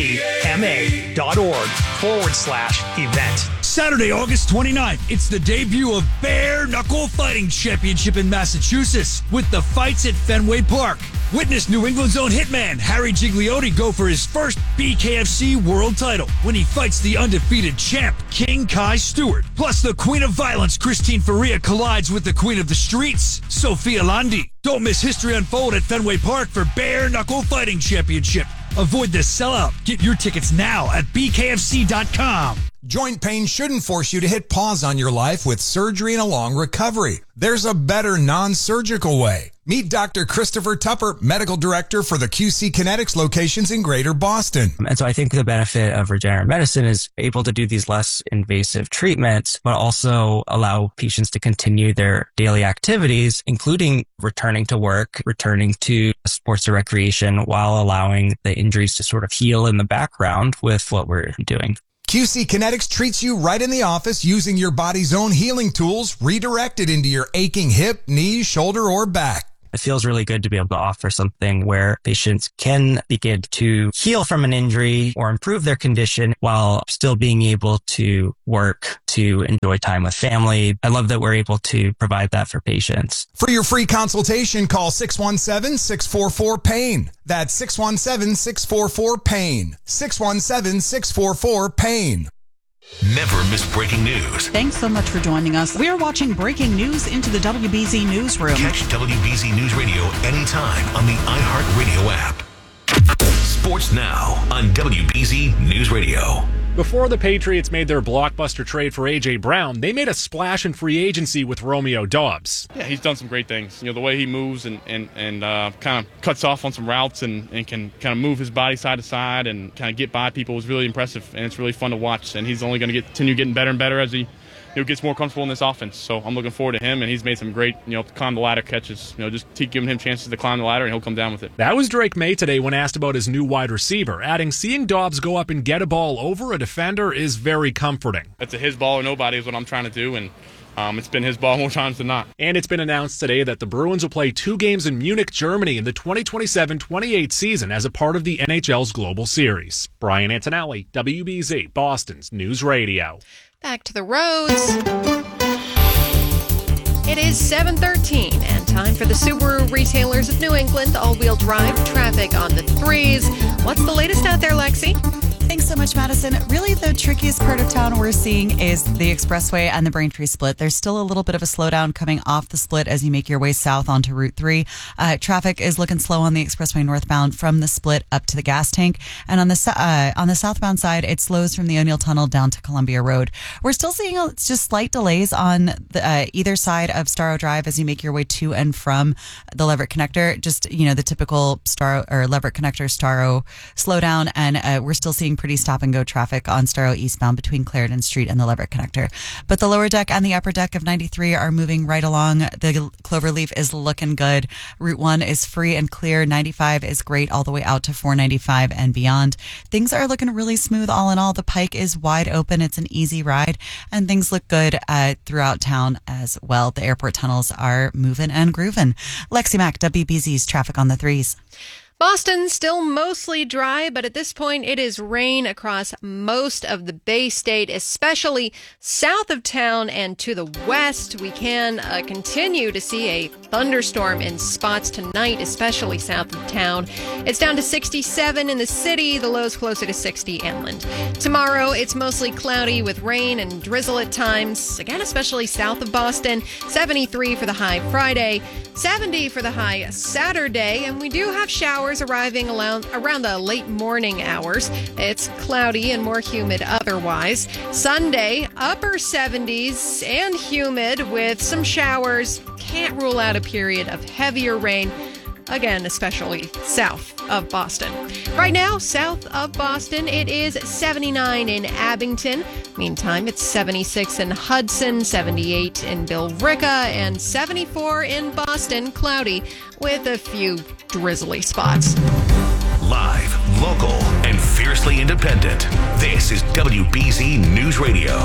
S27: DAVMA.org/event. Saturday, August 29th, it's the debut of Bare Knuckle Fighting Championship in Massachusetts with the fights at Fenway Park. Witness New England's own hitman Harry Gigliotti go for his first BKFC world title when he fights the undefeated champ King Kai Stewart. Plus, the Queen of Violence Christine Faria collides with the Queen of the Streets Sophia Landi. Don't miss history unfold at Fenway Park for Bare Knuckle Fighting Championship. Avoid the sellout. Get your tickets now at bkfc.com.
S9: Joint pain shouldn't force you to hit pause on your life with surgery and a long recovery. There's a better non-surgical way. Meet Dr. Christopher Tupper, Medical Director for the QC Kinetics locations in Greater Boston.
S13: And so I think the benefit of regenerative medicine is able to do these less invasive treatments, but also allow patients to continue their daily activities, including returning to work, returning to sports or recreation, while allowing the injuries to sort of heal in the background with what we're doing.
S9: QC Kinetics treats you right in the office using your body's own healing tools redirected into your aching hip, knee, shoulder, or back.
S13: It feels really good to be able to offer something where patients can begin to heal from an injury or improve their condition while still being able to work, to enjoy time with family. I love that we're able to provide that for patients.
S9: For your free consultation, call 617-644-PAIN. That's 617-644-PAIN. 617-644-PAIN.
S11: Never miss breaking news.
S17: Thanks so much for joining us. We are watching breaking news into the WBZ newsroom.
S11: Catch WBZ News Radio anytime on the iHeartRadio app. Sports now on WBZ News Radio.
S18: Before the Patriots made their blockbuster trade for A.J. Brown, they made a splash in free agency with Romeo Doubs.
S19: Yeah, he's done some great things. The way he moves and kind of cuts off on some routes and can kind of move his body side to side and kind of get by people was really impressive, and it's really fun to watch. And he's only going to continue getting better and better as he gets more comfortable in this offense. So I'm looking forward to him, and he's made some great, climb the ladder catches. Just keep giving him chances to climb the ladder, and he'll come down with it.
S18: That was Drake May today when asked about his new wide receiver, adding seeing Doubs go up and get a ball over a defender is very comforting.
S19: It's a his ball or nobody is what I'm trying to do, and it's been his ball more times than not.
S18: And it's been announced today that the Bruins will play 2 games in Munich, Germany in the 2027-28 season as a part of the NHL's Global Series. Brian Antonelli, WBZ, Boston's News Radio.
S1: Back to the roads. It is 7:13 and time for the Subaru Retailers of New England all-wheel drive traffic on the 3s. What's the latest out there, Lexi?
S3: Thanks so much, Madison. Really, the trickiest part of town we're seeing is the Expressway and the Braintree split. There's still a little bit of a slowdown coming off the split as you make your way south onto Route 3. Traffic is looking slow on the Expressway northbound from the split up to the gas tank. And on the southbound side, it slows from the O'Neill Tunnel down to Columbia Road. We're still seeing just slight delays on the, either side of Starro Drive as you make your way to and from the Leverett Connector. Just, the typical Leverett Connector Starro slowdown. And we're still seeing pretty stop and go traffic on Starro eastbound between Clarendon Street and the Leverett Connector. But the lower deck and the upper deck of 93 are moving right along. The Cloverleaf is looking good. Route 1 is free and clear. 95 is great all the way out to 495 and beyond. Things are looking really smooth all in all. The Pike is wide open. It's an easy ride and things look good throughout town as well. The airport tunnels are moving and grooving. Lexi Mack, WBZ's traffic on the 3s.
S1: Boston still mostly dry, but at this point it is rain across most of the Bay State, especially south of town and to the west. We can continue to see a thunderstorm in spots tonight, especially south of town. It's down to 67 in the city, the low's closer to 60 inland. Tomorrow it's mostly cloudy with rain and drizzle at times, again especially south of Boston. 73 for the high Friday, 70 for the high Saturday, and we do have showers arriving around the late morning hours. It's cloudy and more humid otherwise. Sunday, upper 70s and humid with some showers. Can't rule out a period of heavier rain. Again, especially south of Boston. Right now, south of Boston, it is 79 in Abington. Meantime, it's 76 in Hudson, 78 in Billerica, and 74 in Boston, cloudy with a few drizzly spots.
S11: Live, local, and fiercely independent. This is WBZ News Radio.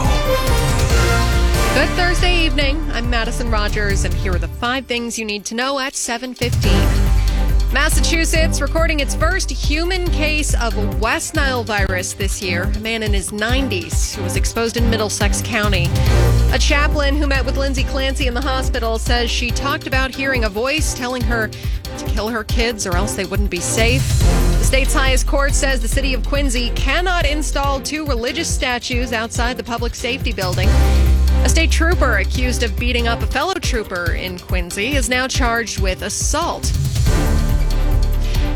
S1: Good Thursday evening. I'm Madison Rogers, and here are the 5 things you need to know at 7:15. Massachusetts recording its first human case of West Nile virus this year. A man in his 90s who was exposed in Middlesex County. A chaplain who met with Lindsay Clancy in the hospital says she talked about hearing a voice telling her to kill her kids or else they wouldn't be safe. The state's highest court says the city of Quincy cannot install 2 religious statues outside the public safety building. A state trooper accused of beating up a fellow trooper in Quincy is now charged with assault.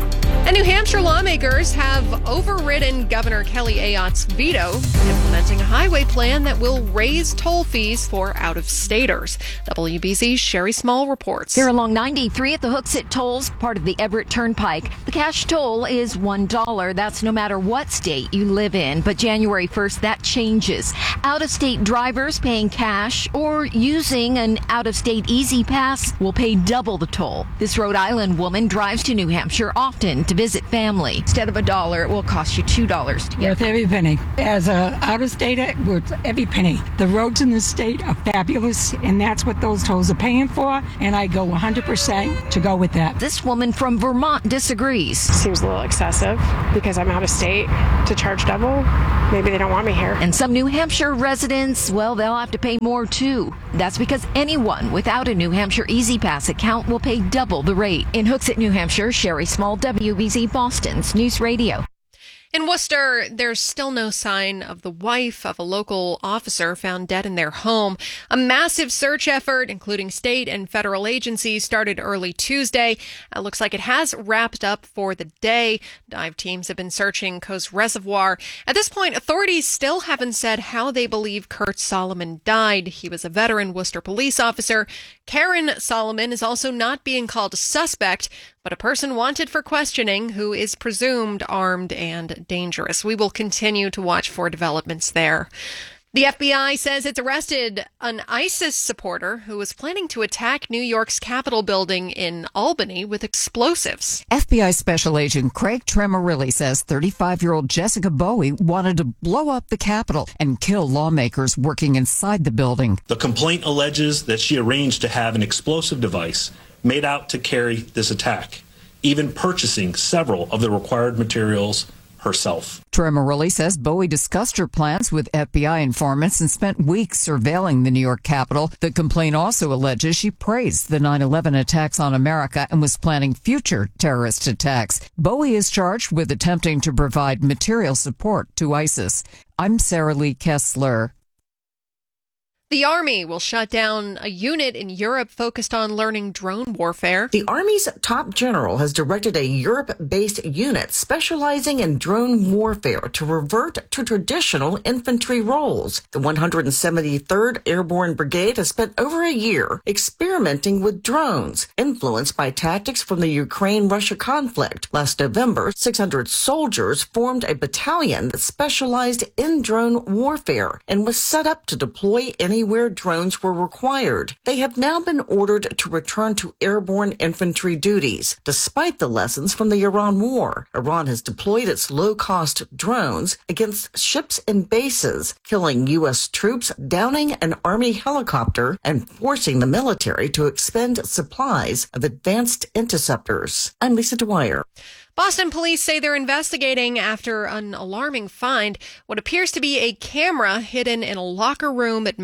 S1: And New Hampshire lawmakers have overridden Governor Kelly Ayotte's veto, implementing a highway plan that will raise toll fees for out-of-staters. WBZ's Sherry Small reports.
S20: Here along 93 at the Hooksett Tolls, part of the Everett Turnpike, the cash toll is $1. That's no matter what state you live in. But January 1st, that changes. Out-of-state drivers paying cash or using an out-of-state Easy Pass will pay double the toll. This Rhode Island woman drives to New Hampshire often to visit family. Instead of $1, it will cost you $2 to get.
S21: Worth every penny. As a out-of-stater, worth every penny. The roads in the state are fabulous, and that's what those tolls are paying for, and I go 100% to go with that.
S20: This woman from Vermont disagrees.
S22: Seems a little excessive because I'm out of state to charge double. Maybe they don't want me here.
S20: And some New Hampshire residents, well, they'll have to pay more too. That's because anyone without a New Hampshire Easy Pass account will pay double the rate. In Hooksett, New Hampshire, Sherry Small, WBZ Boston's News Radio.
S1: In Worcester, there's still no sign of the wife of a local officer found dead in their home. A massive search effort, including state and federal agencies, started early Tuesday. It looks like it has wrapped up for the day. Dive teams have been searching Coe's Reservoir. At this point, authorities still haven't said how they believe Kurt Solomon died. He was a veteran Worcester police officer. Karen Solomon is also not being called a suspect, but a person wanted for questioning who is presumed armed and dangerous. We will continue to watch for developments there. The FBI says it's arrested an ISIS supporter who was planning to attack New York's Capitol building in Albany with explosives.
S23: FBI Special Agent Craig Tremorilli says 35-year-old Jessica Bowie wanted to blow up the Capitol and kill lawmakers working inside the building.
S24: The complaint alleges that she arranged to have an explosive device made out to carry this attack, even purchasing several of the required materials herself.
S23: Tremorilli says Bowie discussed her plans with FBI informants and spent weeks surveilling the New York Capitol. The complaint also alleges she praised the 9/11 attacks on America and was planning future terrorist attacks. Bowie is charged with attempting to provide material support to ISIS. I'm Sarah Lee Kessler.
S1: The Army will shut down a unit in Europe focused on learning drone warfare.
S25: The Army's top general has directed a Europe-based unit specializing in drone warfare to revert to traditional infantry roles. The 173rd Airborne Brigade has spent over a year experimenting with drones, influenced by tactics from the Ukraine-Russia conflict. Last November, 600 soldiers formed a battalion that specialized in drone warfare and was set up to deploy anywhere drones were required. They have now been ordered to return to airborne infantry duties. Despite the lessons from the Iran war, Iran has deployed its low-cost drones against ships and bases, killing U.S. troops, downing an Army helicopter, and forcing the military to expend supplies of advanced interceptors. I'm Lisa Dwyer.
S1: Boston police say they're investigating after an alarming find, what appears to be a camera hidden in a locker room at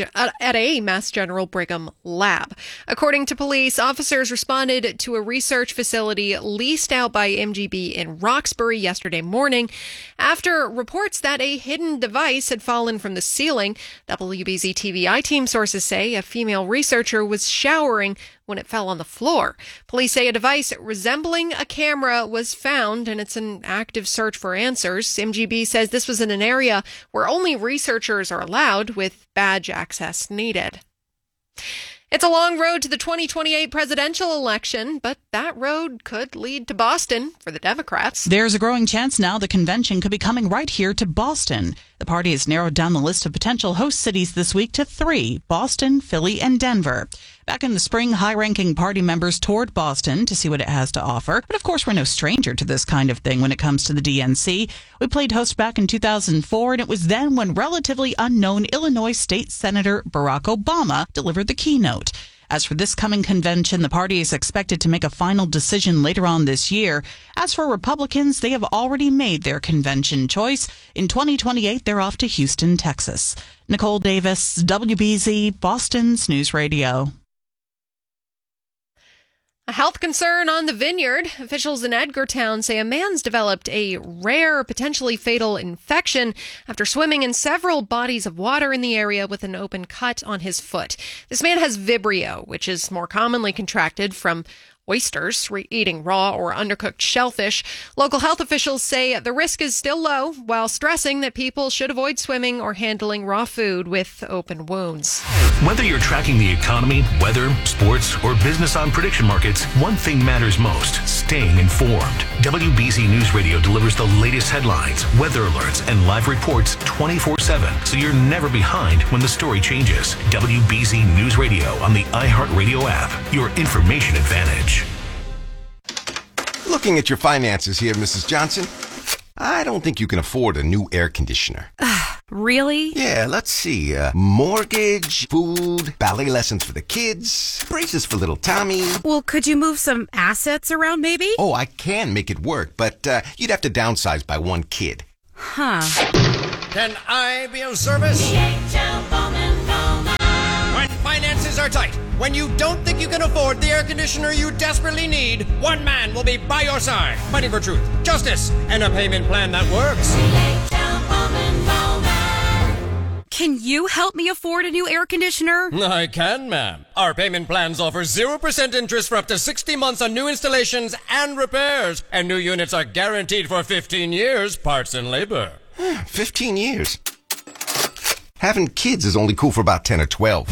S1: a Mass General Brigham lab. According to police, officers responded to a research facility leased out by MGB in Roxbury yesterday morning after reports that a hidden device had fallen from the ceiling. WBZ TV I-Team sources say a female researcher was showering when it fell on the floor. Police say a device resembling a camera was found, and it's an active search for answers. MGB says this was in an area where only researchers are allowed, with badge access needed. It's a long road to the 2028 presidential election, but that road could lead to Boston for the Democrats.
S17: There's a growing chance now the convention could be coming right here to Boston. The party has narrowed down the list of potential host cities this week to 3, Boston, Philly, and Denver. Back in the spring, high-ranking party members toured Boston to see what it has to offer. But of course, we're no stranger to this kind of thing when it comes to the DNC. We played host back in 2004, and it was then when relatively unknown Illinois State Senator Barack Obama delivered the keynote. As for this coming convention, the party is expected to make a final decision later on this year. As for Republicans, they have already made their convention choice. In 2028, they're off to Houston, Texas. Nicole Davis, WBZ, Boston's News Radio.
S1: A health concern on the Vineyard. Officials in Edgartown say a man's developed a rare, potentially fatal infection after swimming in several bodies of water in the area with an open cut on his foot. This man has Vibrio, which is more commonly contracted from oysters, eating raw or undercooked shellfish. Local health officials say the risk is still low, while stressing that people should avoid swimming or handling raw food with open wounds.
S11: Whether you're tracking the economy, weather, sports, or business on prediction markets, one thing matters most: staying informed. WBZ News Radio delivers the latest headlines, weather alerts, and live reports 24/7, so you're never behind when the story changes. WBZ News Radio on the iHeartRadio app, your information advantage.
S2: Looking at your finances here, Mrs. Johnson, I don't think you can afford a new air conditioner.
S4: Really?
S2: Yeah, let's see. Mortgage, food, ballet lessons for the kids, braces for little Tommy.
S4: Well, could you move some assets around maybe?
S2: Oh, I can make it work, but you'd have to downsize by one kid.
S4: Huh.
S5: Can I be of service? When finances are tight, when you don't think you can afford the air conditioner you desperately need, one man will be by your side, fighting for truth, justice, and a payment plan that works.
S4: Can you help me afford a new air conditioner?
S5: I can, ma'am. Our payment plans offer 0% interest for up to 60 months on new installations and repairs. And new units are guaranteed for 15 years, parts and labor.
S2: 15 years? Having kids is only cool for about 10 or 12.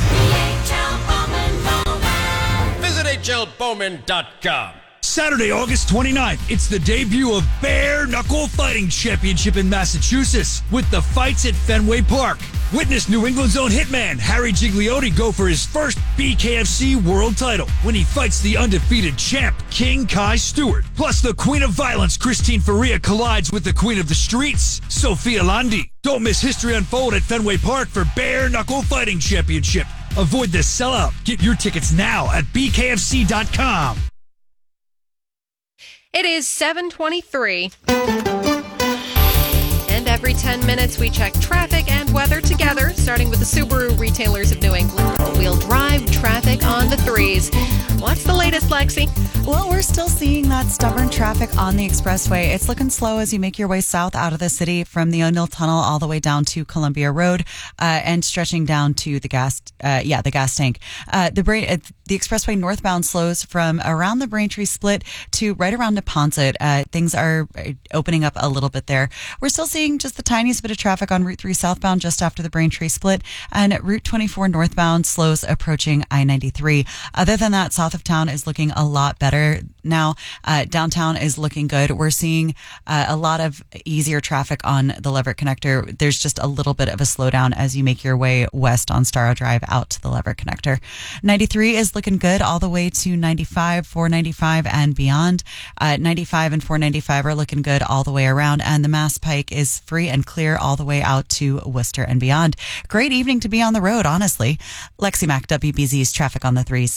S5: Visit hlbowman.com.
S27: Saturday, August 29th, it's the debut of Bare Knuckle Fighting Championship in Massachusetts with the fights at Fenway Park. Witness New England's own hitman Harry Gigliotti go for his first BKFC world title when he fights the undefeated champ King Kai Stewart. Plus, the Queen of Violence Christine Faria collides with the Queen of the Streets, Sophia Landi. Don't miss history unfold at Fenway Park for Bare Knuckle Fighting Championship. Avoid the sellout. Get your tickets now at bkfc.com.
S1: It is 7:23. And every 10 minutes we check traffic and weather together, starting with the Subaru retailers of New England. All-wheel drive traffic on the threes. What's the latest, Lexi?
S3: Well, we're still seeing that stubborn traffic on the expressway. It's looking slow as you make your way south out of the city from the O'Neill Tunnel all the way down to Columbia Road and stretching down to the gas tank. The expressway northbound slows from around the Braintree Split to right around Neponset. Things are opening up a little bit there. We're still seeing just the tiniest bit of traffic on Route 3 southbound just after the Braintree Split, and Route 24 northbound slows approaching I-93. Other than that, south of town is looking a lot better now. Downtown is looking good. We're seeing a lot of easier traffic on the Leverett Connector. There's just a little bit of a slowdown as you make your way west on Starro Drive out to the Leverett Connector. 93 is looking good all the way to 95, 495 and beyond. 95 and 495 are looking good all the way around, and the Mass Pike is free and clear all the way out to Worcester and beyond. Great evening to be on the road, honestly. Lexi Mack, WBZ's Traffic on the Threes.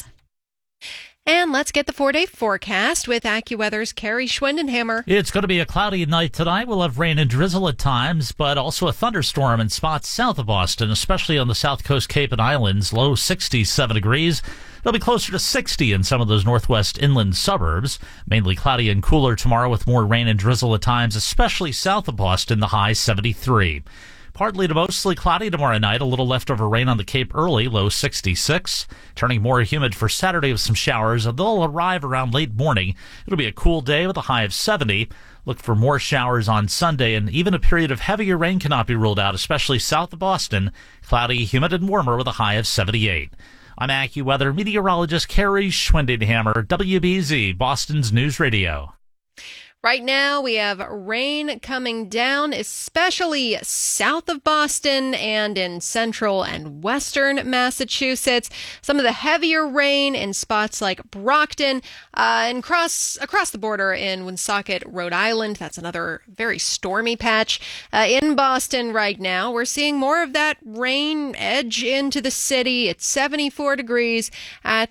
S1: And let's get the 4-day forecast with AccuWeather's Carrie Schwindenhammer.
S6: It's going to be a cloudy night tonight. We'll have rain and drizzle at times, but also a thunderstorm in spots south of Boston, especially on the South Coast, Cape and Islands. Low 67 degrees. It'll be closer to 60 in some of those northwest inland suburbs. Mainly cloudy and cooler tomorrow with more rain and drizzle at times, especially south of Boston, the high 73. Partly to mostly cloudy tomorrow night. A little leftover rain on the Cape early, low 66. Turning more humid for Saturday with some showers. They'll arrive around late morning. It'll be a cool day with a high of 70. Look for more showers on Sunday, and even a period of heavier rain cannot be ruled out, especially south of Boston. Cloudy, humid, and warmer with a high of 78. I'm AccuWeather meteorologist Carrie Schwindenhammer, WBZ, Boston's News Radio.
S1: Right now, we have rain coming down, especially south of Boston and in central and western Massachusetts. Some of the heavier rain in spots like Brockton and across the border in Woonsocket, Rhode Island. That's another very stormy patch. In Boston right now, we're seeing more of that rain edge into the city. It's 74 degrees at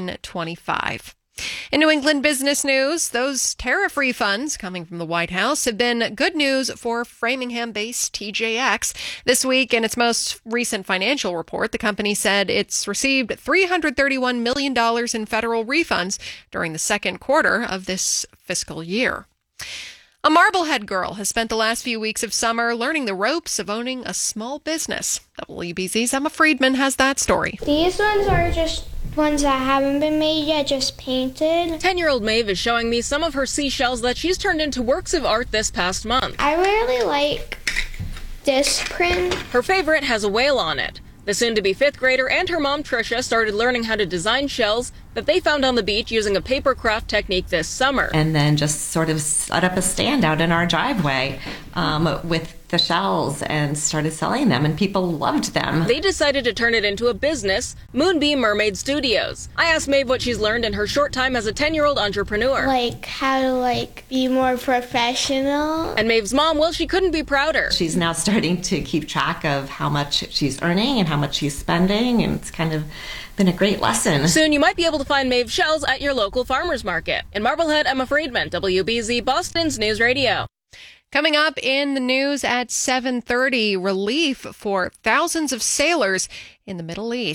S1: 7:25. In New England business news, those tariff refunds coming from the White House have been good news for Framingham-based TJX. This week, in its most recent financial report, the company said it's received $331 million in federal refunds during the second quarter of this fiscal year. A Marblehead girl has spent the last few weeks of summer learning the ropes of owning a small business. WBZ's Emma Friedman has that story.
S7: These ones are just ones that haven't been made yet, just painted.
S8: 10-year-old Maeve is showing me some of her seashells that she's turned into works of art this past month.
S7: I really like this print.
S8: Her favorite has a whale on it. The soon-to-be 5th grader and her mom, Trisha, started learning how to design shells that they found on the beach using a paper craft technique this summer.
S10: And then just sort of set up a stand out in our driveway with the shells and started selling them, and people loved them.
S8: They decided to turn it into a business, Moonbeam Mermaid Studios. I asked Maeve what she's learned in her short time as a 10-year-old entrepreneur.
S7: Like how to be more professional.
S8: And Maeve's mom, well, she couldn't be prouder.
S10: She's now starting to keep track of how much she's earning and how much she's spending, and it's kind of been a great lesson.
S8: Soon you might be able to find Maeve shells at your local farmer's market. In Marblehead, Emma Friedman, WBZ Boston's News Radio.
S1: Coming up in the news at 7:30, relief for thousands of sailors in the Middle East.